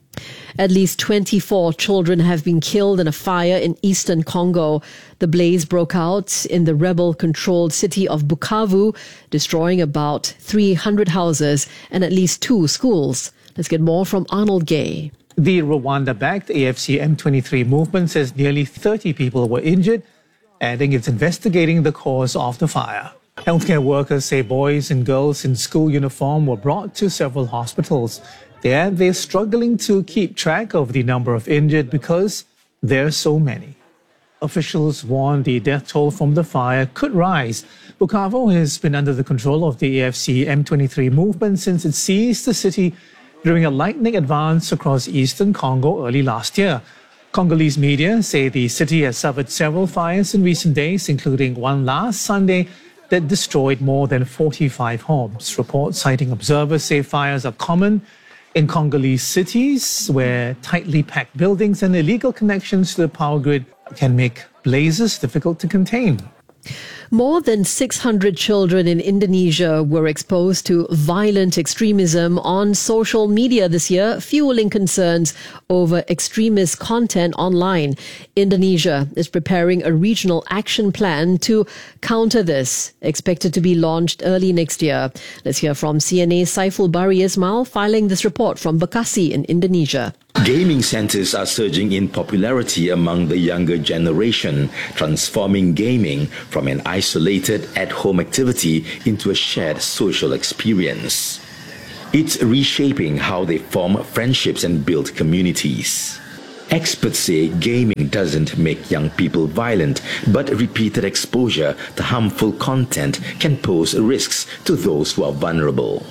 At least twenty-four children have been killed in a fire in eastern Congo. The blaze broke out in the rebel-controlled city of Bukavu, destroying about three hundred houses and at least two schools. Let's get more from Arnold Gay. The Rwanda-backed A F C M twenty-three movement says nearly thirty people were injured, adding it's investigating the cause of the fire. Healthcare workers say boys and girls in school uniform were brought to several hospitals. They add they're struggling to keep track of the number of injured because there are so many. Officials warn the death toll from the fire could rise. Bukavu has been under the control of the A F C M twenty-three movement since it seized the city during a lightning advance across eastern Congo early last year. Congolese media say the city has suffered several fires in recent days, including one last Sunday that destroyed more than forty-five homes. Reports citing observers say fires are common in Congolese cities where tightly packed buildings and illegal connections to the power grid can make blazes difficult to contain. More than six hundred children in Indonesia were exposed to violent extremism on social media this year, fueling concerns over extremist content online. Indonesia is preparing a regional action plan to counter this, expected to be launched early next year. Let's hear from C N A's Saiful Bari Ismail filing this report from Bekasi in Indonesia. Gaming centers are surging in popularity among the younger generation, transforming gaming from an isolated at-home activity into a shared social experience. It's reshaping how they form friendships and build communities. Experts say gaming doesn't make young people violent, but repeated exposure to harmful content can pose risks to those who are vulnerable.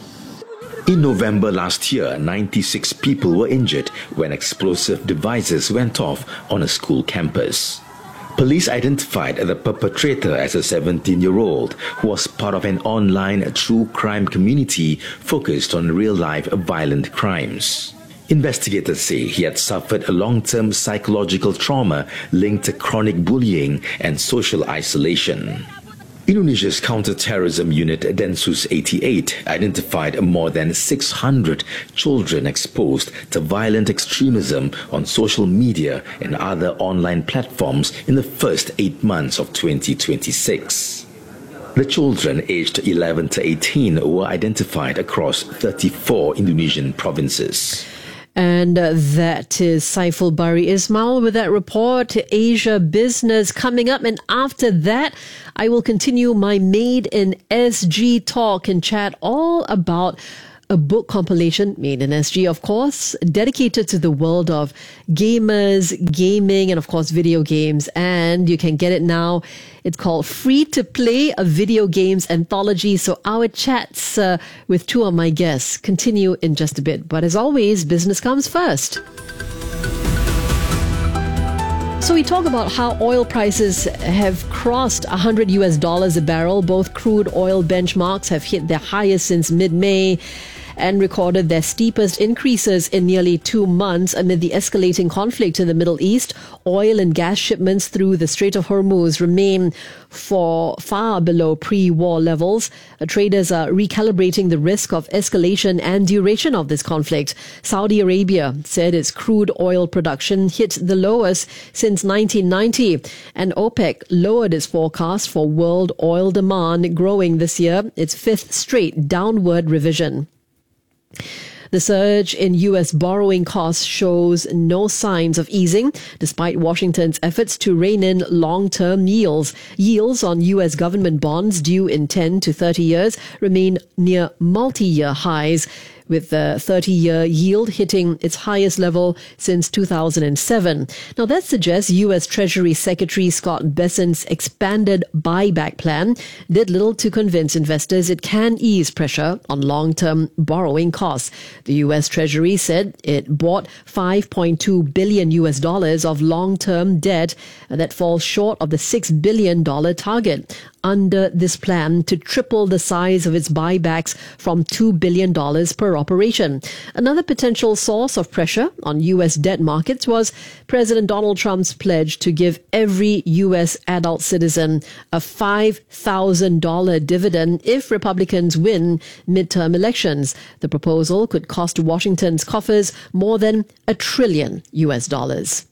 In November last year, ninety-six people were injured when explosive devices went off on a school campus. Police identified the perpetrator as a seventeen-year-old who was part of an online true crime community focused on real-life violent crimes. Investigators say he had suffered a long-term psychological trauma linked to chronic bullying and social isolation. Indonesia's counter-terrorism unit Densus eighty-eight identified more than six hundred children exposed to violent extremism on social media and other online platforms in the first eight months of twenty twenty-six. The children aged eleven to eighteen were identified across thirty-four Indonesian provinces. And uh, that is Saiful Bari Ismail with that report. Asia Business coming up. And after that, I will continue my Made in S G talk and chat all about a book compilation, Made in S G, of course, dedicated to the world of gamers, gaming, and of course, video games. And you can get it now. It's called Free to Play, a video games anthology. So our chats uh, with two of my guests continue in just a bit. But as always, business comes first. So we talk about how oil prices have crossed one hundred U S dollars a barrel. Both crude oil benchmarks have hit their highest since mid-May and recorded their steepest increases in nearly two months amid the escalating conflict in the Middle East. Oil and gas shipments through the Strait of Hormuz remain for far below pre-war levels. Uh, traders are recalibrating the risk of escalation and duration of this conflict. Saudi Arabia said its crude oil production hit the lowest since nineteen ninety, and OPEC lowered its forecast for world oil demand growing this year, its fifth straight downward revision. The surge in U S borrowing costs shows no signs of easing, despite Washington's efforts to rein in long-term yields. Yields on U S government bonds due in ten to thirty years remain near multi-year highs, with the thirty-year yield hitting its highest level since two thousand seven. Now, that suggests U S Treasury Secretary Scott Bessent's expanded buyback plan did little to convince investors it can ease pressure on long-term borrowing costs. The U S Treasury said it bought five point two billion U S dollars of long-term debt that falls short of the six billion dollars target under this plan to triple the size of its buybacks from two billion dollars per operation. Another potential source of pressure on U S debt markets was President Donald Trump's pledge to give every U S adult citizen a five thousand dollars dividend if Republicans win midterm elections. The proposal could cost Washington's coffers more than a trillion U S dollars.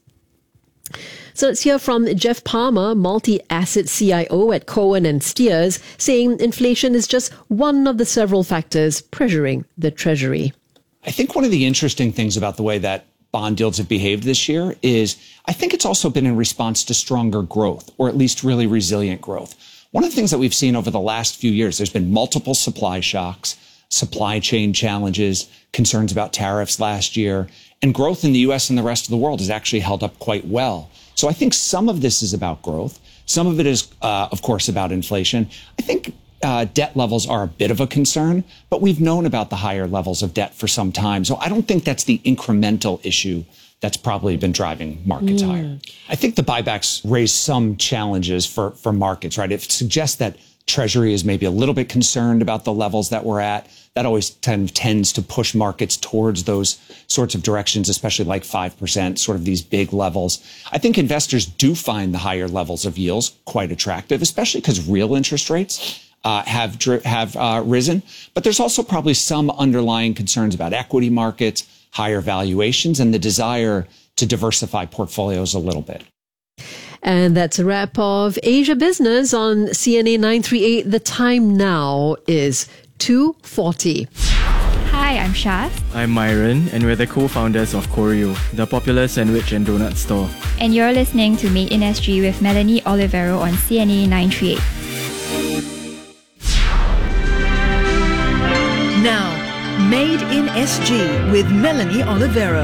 So let's hear from Jeff Palmer, multi-asset C I O at Cohen and Steers, saying inflation is just one of the several factors pressuring the Treasury. I think one of the interesting things about the way that bond yields have behaved this year is I think it's also been in response to stronger growth, or at least really resilient growth. One of the things that we've seen over the last few years, there's been multiple supply shocks, supply chain challenges, concerns about tariffs last year, and growth in the U S and the rest of the world has actually held up quite well. So I think some of this is about growth. Some of it is, uh, of course, about inflation. I think uh, debt levels are a bit of a concern, but we've known about the higher levels of debt for some time. So I don't think that's the incremental issue that's probably been driving markets mm. higher. I think the buybacks raise some challenges for, for markets, right? It suggests that Treasury is maybe a little bit concerned about the levels that we're at. That always tend, tends to push markets towards those sorts of directions, especially like five percent, sort of these big levels. I think investors do find the higher levels of yields quite attractive, especially because real interest rates uh, have have uh, risen. But there's also probably some underlying concerns about equity markets, higher valuations, and the desire to diversify portfolios a little bit. And that's a wrap of Asia Business on C N A nine thirty-eight. The time now is two forty. Hi, I'm Shaz. I'm Myron, and we're the co-founders of Koryu, the popular sandwich and donut store. And you're listening to Made in S G with Melanie Olivero on C N A nine thirty-eight. Now, Made in S G with Melanie Olivero.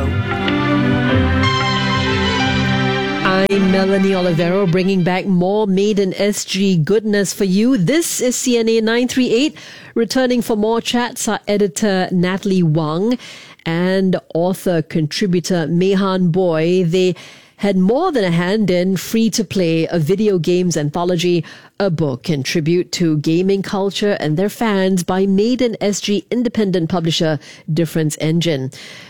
I'm Melanie Olivero, bringing back more Made in S G goodness for you. This is C N A nine thirty-eight. Returning for more chats are editor Natalie Wang and author contributor Mehan Boy. They had more than a hand in Free to Play, a video games anthology, a book in tribute to gaming culture and their fans by Made in S G independent publisher Difference Engine.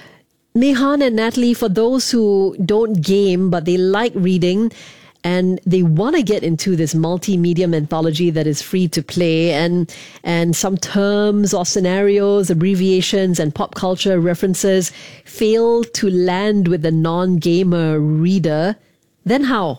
Mehan and Natalie, for those who don't game but they like reading and they want to get into this multimedia anthology that is free to play, and and some terms or scenarios, abbreviations and pop culture references fail to land with the non-gamer reader, then how?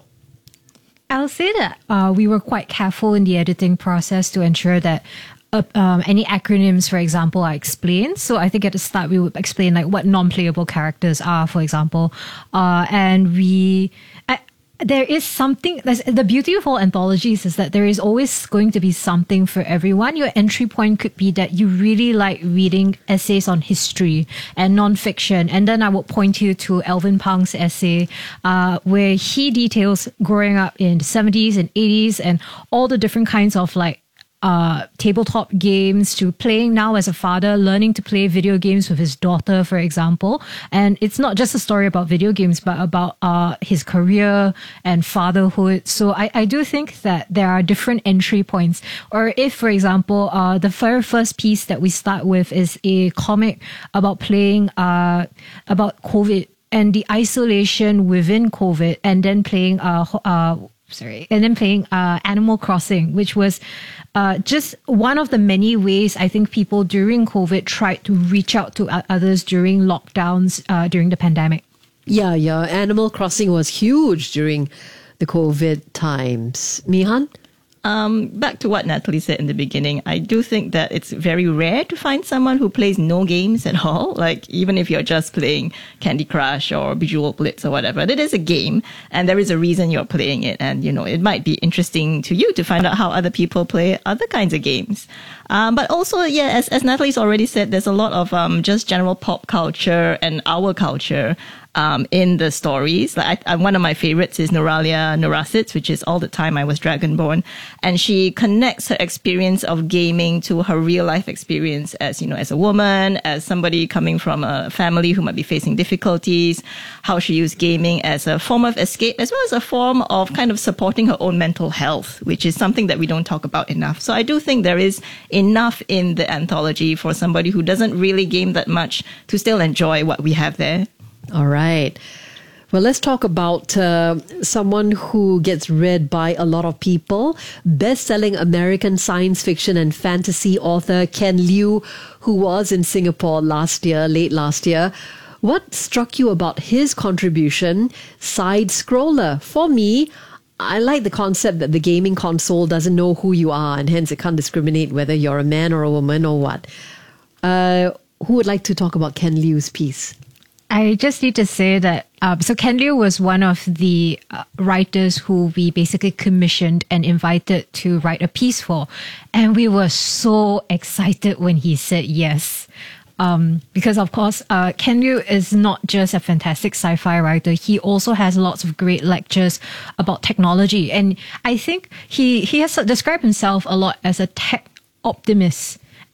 I'll say that uh, we were quite careful in the editing process to ensure that Uh, um, any acronyms, for example, are explained. So I think at the start we would explain like what non-playable characters are, for example. Uh, and we, I, there is something, the beauty of all anthologies is that there is always going to be something for everyone. Your entry point could be that you really like reading essays on history and non-fiction. And then I would point you to Alvin Pang's essay, uh, where he details growing up in the seventies and eighties and all the different kinds of like uh, tabletop games to playing now as a father, learning to play video games with his daughter, for example. And it's not just a story about video games, but about uh, his career and fatherhood. So I, I do think that there are different entry points. Or if, for example, uh, the very first piece that we start with is a comic about playing, uh, about COVID and the isolation within COVID, and then playing, uh, uh, sorry, and then playing uh, Animal Crossing, which was uh, just one of the many ways I think people during COVID tried to reach out to others during lockdowns, uh, during the pandemic. Yeah, yeah. Animal Crossing was huge during the COVID times. Mehan? Um, back to what Natalie said in the beginning, I do think that it's very rare to find someone who plays no games at all. Like, even if you're just playing Candy Crush or Bejeweled Blitz or whatever, it is a game and there is a reason you're playing it. And, you know, it might be interesting to you to find out how other people play other kinds of games. Um, but also, yeah, as, as Natalie's already said, there's a lot of um, just general pop culture and our culture Um, in the stories. Like I, I, one of my favorites is Noralia Nurasic, which is All the Time I Was Dragonborn. And she connects her experience of gaming to her real life experience as, you know, as a woman, as somebody coming from a family who might be facing difficulties, how she used gaming as a form of escape, as well as a form of kind of supporting her own mental health, which is something that we don't talk about enough. So I do think there is enough in the anthology for somebody who doesn't really game that much to still enjoy what we have there. All right. Well, let's talk about uh, someone who gets read by a lot of people. Best-selling American science fiction and fantasy author Ken Liu, who was in Singapore last year, late last year. What struck you about his contribution? Side scroller. For me, I like the concept that the gaming console doesn't know who you are and hence it can't discriminate whether you're a man or a woman or what. Uh, who would like to talk about Ken Liu's piece? I just need to say that, um, so Ken Liu was one of the uh, writers who we basically commissioned and invited to write a piece for. And we were so excited when he said yes. Um, because of course, uh, Ken Liu is not just a fantastic sci-fi writer. He also has lots of great lectures about technology. And I think he, he has described himself a lot as a tech optimist.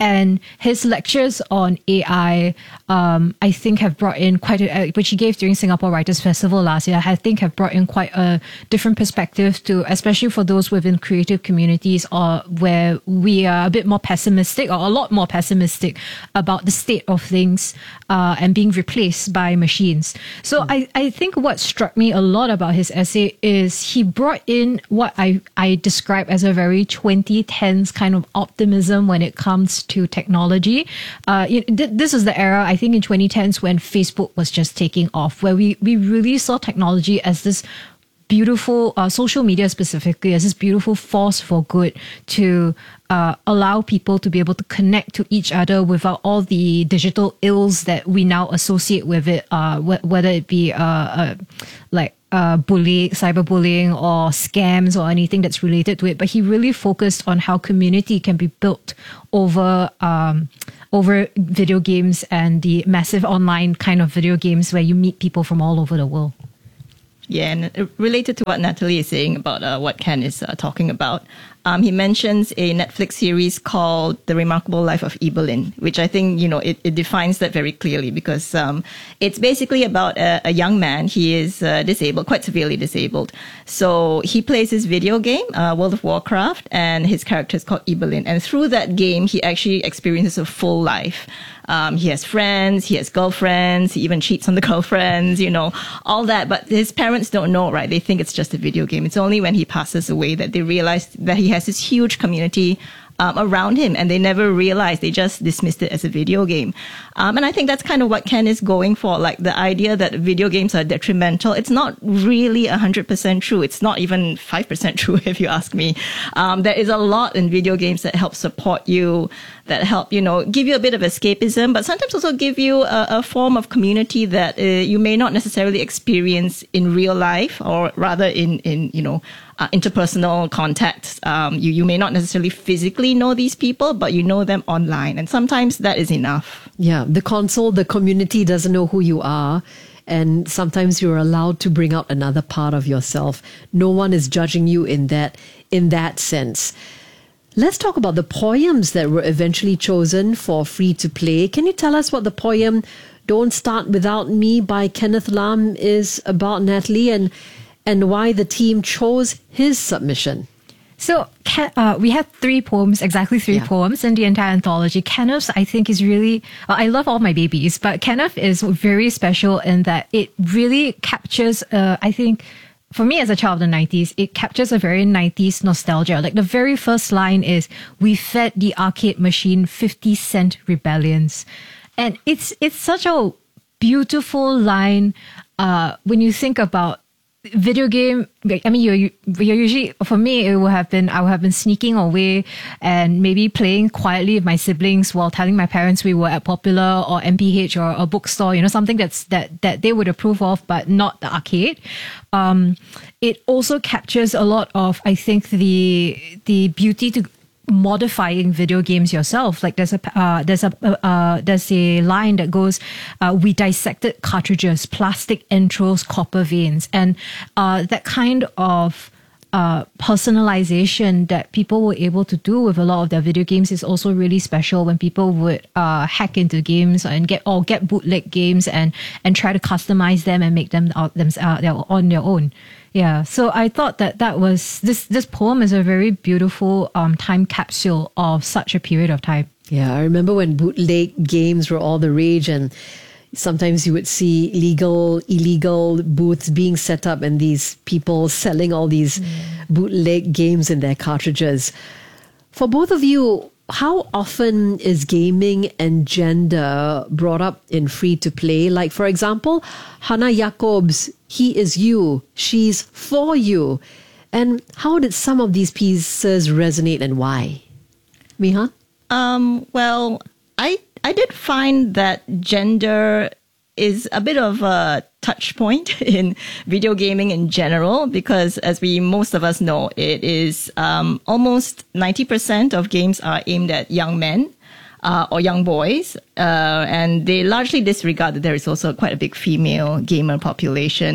And his lectures on A I, um, I think have brought in quite a, which he gave during Singapore Writers Festival last year, I think have brought in quite a different perspective to, especially for those within creative communities or where we are a bit more pessimistic or a lot more pessimistic about the state of things uh, and being replaced by machines. So mm. I, I think what struck me a lot about his essay is he brought in what I, I describe as a very twenty tens kind of optimism when it comes to technology. Uh, it, this is the era, I think, in twenty tens when Facebook was just taking off, where we, we really saw technology as this beautiful, uh, social media specifically, as this beautiful force for good to uh, allow people to be able to connect to each other without all the digital ills that we now associate with it, uh, wh- whether it be uh, uh, like uh, bullying, cyberbullying or scams or anything that's related to it. But he really focused on how community can be built over um, over video games and the massive online kind of video games where you meet people from all over the world. Yeah, and related to what Natalie is saying about uh, what Ken is uh, talking about, um, he mentions a Netflix series called The Remarkable Life of Evelyn, which I think, you know, it, it defines that very clearly because um, it's basically about a, a young man. He is uh, disabled, quite severely disabled. So he plays his video game, uh, World of Warcraft, and his character is called Evelyn. And through that game, he actually experiences a full life. Um, he has friends, he has girlfriends, he even cheats on the girlfriends, you know, all that. But his parents don't know, right? They think it's just a video game. It's only when he passes away that they realize that he has this huge community um, around him, and they never realized. They just dismissed it as a video game. Um, and I think that's kind of what Ken is going for, like the idea that video games are detrimental. It's not really one hundred percent true. It's not even five percent true, if you ask me. Um, there is a lot in video games that help support you, that help, you know, give you a bit of escapism, but sometimes also give you a, a form of community that uh, you may not necessarily experience in real life, or rather in, in you know, uh, interpersonal contacts. Um, you, you may not necessarily physically know these people, but you know them online. And sometimes that is enough. Yeah, the console, the community doesn't know who you are. And sometimes you're allowed to bring out another part of yourself. No one is judging you in that, in that sense. Let's talk about the poems that were eventually chosen for free to play. Can you tell us what the poem Don't Start Without Me by Kenneth Lam is about, Natalie, and, and why the team chose his submission? So uh, we had three poems, exactly three yeah. poems in the entire anthology. Kenneth's, I think, is really, uh, I love all my babies, but Kenneth is very special in that it really captures, uh, I think, for me as a child of the nineties, it captures a very nineties nostalgia. Like the very first line is, "We fed the arcade machine fifty cent rebellions." And it's it's such a beautiful line uh, when you think about video game. I mean, you're, you're usually, for me, it would have been, I would have been sneaking away and maybe playing quietly with my siblings while telling my parents we were at Popular or M P H or a bookstore, you know, something that's, that, that they would approve of, but not the arcade. Um, it also captures a lot of, I think, the, the beauty to modifying video games yourself. Like there's a uh, there's a uh, there's a line that goes, uh, "We dissected cartridges, plastic entrails, copper veins," and uh, that kind of uh, personalization that people were able to do with a lot of their video games is also really special. When people would uh, hack into games and get or get bootleg games and and try to customize them and make them out them uh, they're on their own. Yeah, so I thought that that was, this this poem is a very beautiful um, time capsule of such a period of time. Yeah, I remember when bootleg games were all the rage, and sometimes you would see legal, illegal booths being set up and these people selling all these mm. bootleg games in their cartridges. For both of you, how often is gaming and gender brought up in free to play? Like, for example, Hannah Jacobs, "He is you, she's for you." And how did some of these pieces resonate and why? Mihan? Um, well, I I did find that gender is a bit of a touch point in video gaming in general, because as we, most of us know, it is um, almost ninety percent of games are aimed at young men uh, or young boys, uh, and they largely disregard that there is also quite a big female gamer population.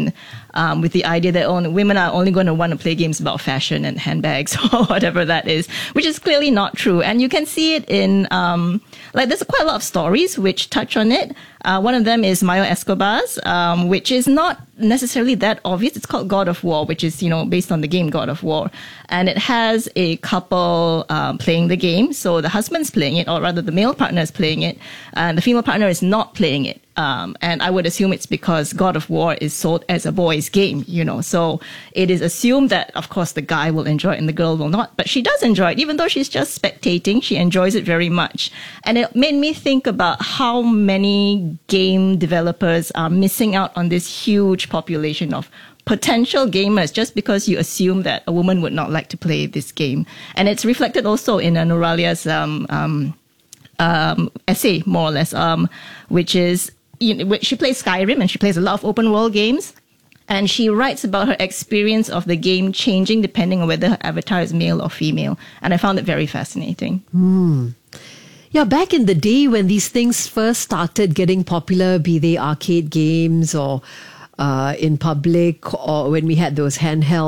um, with the idea that oh, women are only going to want to play games about fashion and handbags or whatever that is, which is clearly not true. And you can see it in, um, like, there's quite a lot of stories which touch on it. Uh, one of them is Mayo Escobar's, um, which is not necessarily that obvious. It's called God of War, which is, you know, based on the game God of War. And it has a couple um, playing the game. So the husband's playing it, or rather the male partner is playing it, and the female partner is not playing it. Um, and I would assume it's because God of War is sold as a boys' game, you know. So it is assumed that, of course, the guy will enjoy it and the girl will not. But she does enjoy it. Even though she's just spectating, she enjoys it very much. And it made me think about how many game developers are missing out on this huge population of potential gamers just because you assume that a woman would not like to play this game. And it's reflected also in uh, Noralia's um, um, um, essay, more or less, um, which is, you know, she plays Skyrim and she plays a lot of open world games. And she writes about her experience of the game changing depending on whether her avatar is male or female. And I found it very fascinating. Hmm. Yeah, back in the day when these things first started getting popular, be they arcade games or uh, in public, or when we had those handheld